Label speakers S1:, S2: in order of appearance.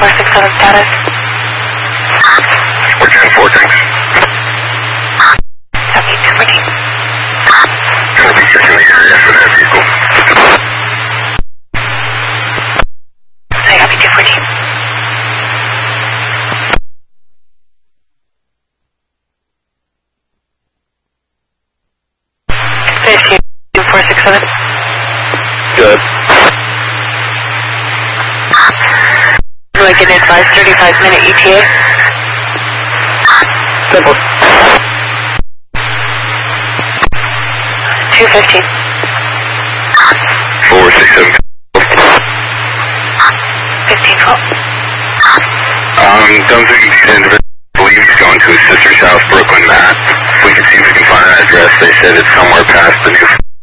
S1: 467 status.
S2: We're 10-4, thanks.
S1: Copy, 214.
S2: Gonna be checking the area for that vehicle.
S1: I copy, 214. Safety, 467.
S2: Good.
S1: Do I get advised 35-minute ETA?
S2: Simple.
S1: 215.
S2: 467.
S1: 1512.
S2: Don't think these individuals believe he's going to his sister's house, Brooklyn, Matt. If we can see if we can find an address, they said it's somewhere past the new